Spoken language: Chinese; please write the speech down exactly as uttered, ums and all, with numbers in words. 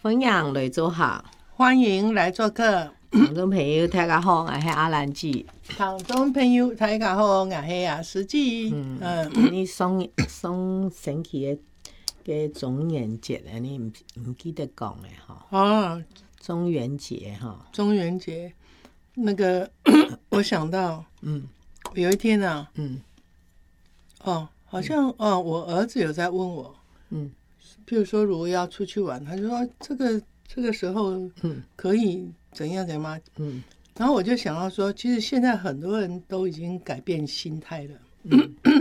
分享来做好， 欢迎来做客。 听众朋友大家好，我是阿兰姐。 听众朋友大家好，我是阿司机。 嗯， 嗯， 你送送神奇的个中元节咧，你唔唔记得讲诶哈？ 哦， 中元节哈， 中元节那个，我想到， 嗯有一天啊， 嗯哦，好像、嗯、哦，我儿子有在问我， 嗯譬如说如果要出去玩，他就说这个这个时候嗯可以怎样怎样吗？ 嗯然后我就想到说，其实现在很多人都已经改变心态了。 嗯